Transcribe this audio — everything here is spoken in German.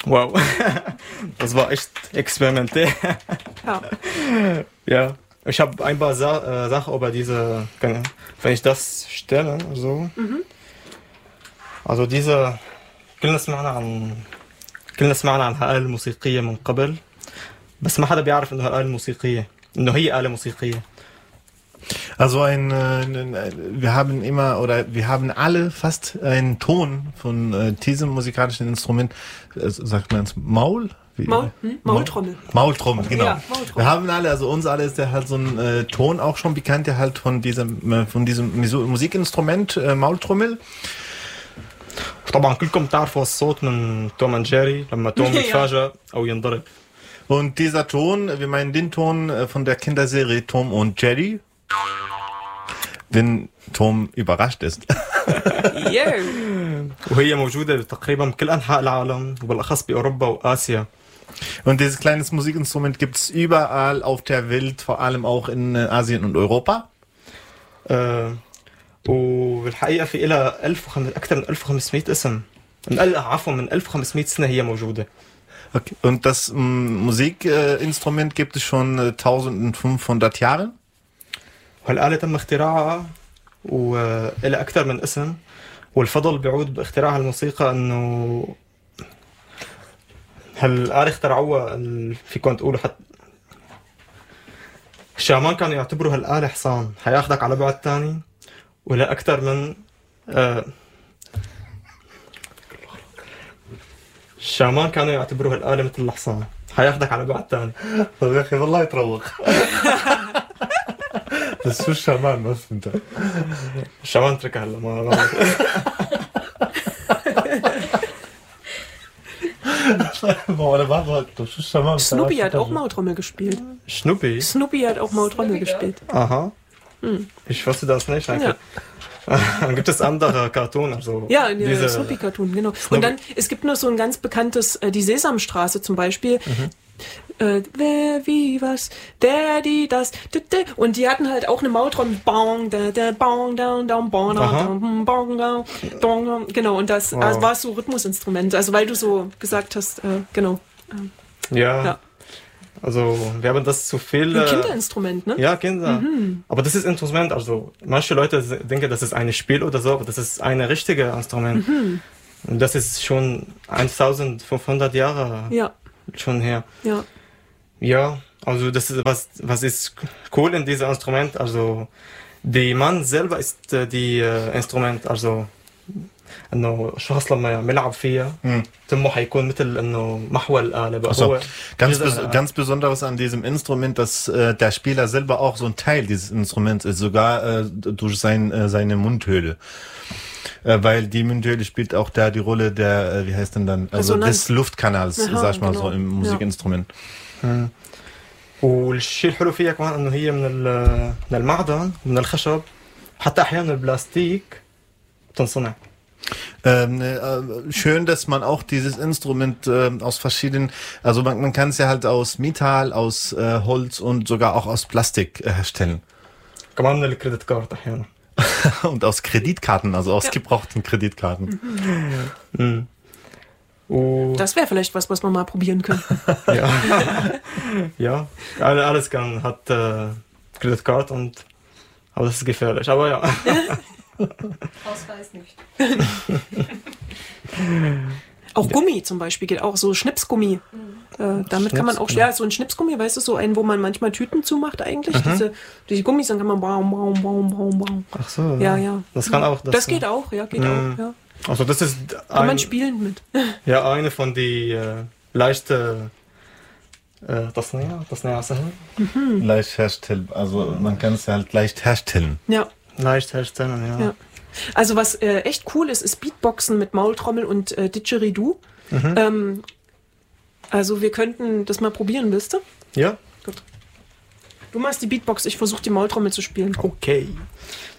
Wow, das war echt experimentell. Ja. Ja, ich habe ein paar Sachen über diese, wenn ich das stelle, so. Also diese, كلنا سمعنا عن هالآلة الموسيقية من قبل بس ما حدا بيعرف إنه هالآلة موسيقية إنه هي آلة موسيقية. Also wir haben alle fast einen Ton von diesem musikalischen Instrument, sagt man es Maul? Maultrommel. Maultrommel, genau. Ja, Maultrommel. Wir haben alle, also uns alle ist der halt so ein Ton auch schon bekannt, der halt von diesem Musikinstrument Maultrommel. طبعا كلكم تعرفوا الصوت من توم اند جيري لما توم يتفاجأ أو ينضرب. Und dieser Ton, wir meinen den Ton von der Kinderserie Tom und Jerry, wenn Tom überrascht ist. Yeah. وهي موجودة تقريبا بكل أنحاء العالم وبالأخص بأوروبا وآسيا. Und dieses kleine Musikinstrument gibt es überall auf der Welt, vor allem auch in Asien und Europa. وبالحقيقة في إلها أكثر من 1500 اسم. من 1500 سنة هي موجودة. Okay. Und das Musikinstrument gibt es schon 1500 Jahre. والآلة تم اختراعها وإلى أكثر من اسم والفضل بيعود باختراع الموسيقى إنه هالآلة اخترعوها فيكم تقولوا حتى الشامان كانوا يعتبروا هالآلة حصان حياخدك على بعد تاني ولا أكثر من الشامان كانوا يعتبروا هالآلة مثل الحصان حياخدك على بعد تاني. طيب يا أخي والله يتروق. Das ist Schaman, was sind da? الشامان تركها هلا ما Snoopy hat auch Maultrommel gespielt. Snoopy hat auch Maultrommel gespielt. Aha. Ich wusste das nicht. Ja. Dann gibt es andere Cartoon, also ja, diese Snoopy-Cartoon, genau. Snoopy. Und dann, es gibt noch so ein ganz bekanntes, die Sesamstraße zum Beispiel. Wer, wie, was, der, die, das, und die hatten halt auch eine Maultrommel. Bong, bong, down, down, bong, down, bong, down, bong, genau, und das war so Rhythmusinstrument, also weil du so gesagt hast, genau. Ja. Also, wir haben das zu viel... Ein Kinderinstrument, ne? Ja, Kinder. Aber das ist Instrument, also manche Leute denken, das ist ein Spiel oder so, aber das ist ein richtiges Instrument. Und das ist schon 1500 Jahre schon her. Ja. Ja, also das ist was ist cool in diesem Instrument, also der Mann selber ist die Instrument, also انه الشخص لما يلعب فيها تمه حيكون مثل انه محور الآلة بقى هو ganz besonderes an diesem Instrument, dass der Spieler selber auch so ein Teil dieses Instruments ist, sogar durch seine Mundhöhle. Weil die Mundhöhle spielt auch da die Rolle der, wie heißt denn dann, also des Luftkanals, sag ich mal, genau. So im Musikinstrument. والشيء الحلو فيها كمان انه هي من المعدن من الخشب حتى احيانا البلاستيك تنصنع. Schön, dass man auch dieses Instrument aus verschiedenen, also man kann es ja halt aus Metall, aus Holz und sogar auch aus Plastik herstellen. كمان من الكريدت كارد احيانا. Und aus Kreditkarten, also aus gebrauchten Kreditkarten. Das wäre vielleicht was man mal probieren könnte. Ja, alles hat Kreditkarte aber das ist gefährlich, aber ja. Ausweis nicht. Auch Gummi zum Beispiel geht auch, so Schnipsgummi. Damit kann man auch, so ein Schnipsgummi, weißt du, so einen, wo man manchmal Tüten zumacht eigentlich. Diese Gummis, dann kann man baum. Ach so. Ja. Das kann auch. Das geht auch, geht auch, ja. Also das ist kann man spielen mit. Ja, eine von die leichte تصنيع سهل. Leicht herstellen, also man kann es halt leicht herstellen. Ja. Leicht herstellen, ja. Also was echt cool ist Beatboxen mit Maultrommel und Didgeridoo. Also wir könnten das mal probieren, willst du? Ja. Gut. Du machst die Beatbox, ich versuche die Maultrommel zu spielen. Okay.